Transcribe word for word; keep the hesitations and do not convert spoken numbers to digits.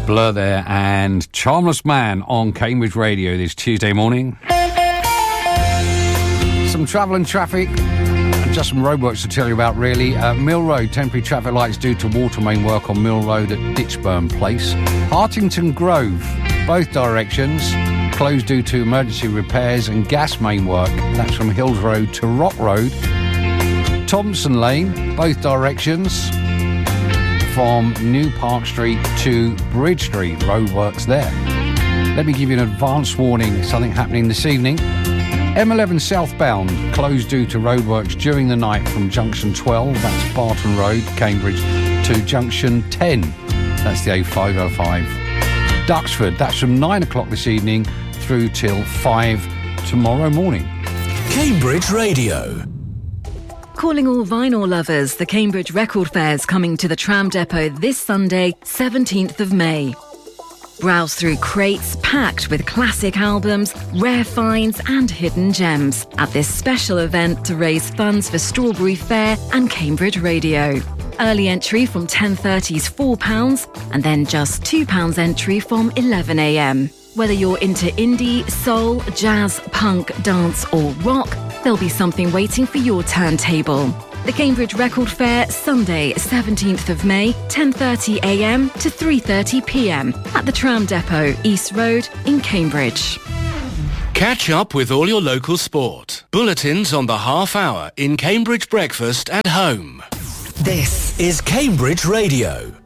Blur there and Charmless Man on Cambridge Radio this Tuesday morning. Some travel and traffic and just some roadworks to tell you about really. Uh, Mill Road, temporary traffic lights due to water main work on Mill Road at Ditchburn Place. Hartington Grove, both directions, closed due to emergency repairs and gas main work. That's from Hills Road to Rock Road. Thompson Lane, both directions, from New Park Street to Bridge Street, roadworks there. Let me give you an advance warning, something happening this evening. M eleven southbound, closed due to roadworks during the night from junction twelve, that's Barton Road, Cambridge, to junction ten, that's the A five oh five. Duxford, that's from nine o'clock this evening through till five tomorrow morning. Cambridge Radio. Calling all vinyl lovers, the Cambridge Record Fair's coming to the Tram Depot this Sunday, seventeenth of May. Browse through crates packed with classic albums, rare finds and hidden gems at this special event to raise funds for Strawberry Fair and Cambridge Radio. Early entry from ten thirty's four pounds and then just two pounds entry from eleven a m. Whether you're into indie, soul, jazz, punk, dance or rock, there'll be something waiting for your turntable. The Cambridge Record Fair, Sunday, seventeenth of May, ten thirty a m to three thirty p m at the Tram Depot, East Road in Cambridge. Catch up with all your local sport. Bulletins on the half hour in Cambridge Breakfast and Home. This is Cambridge Radio.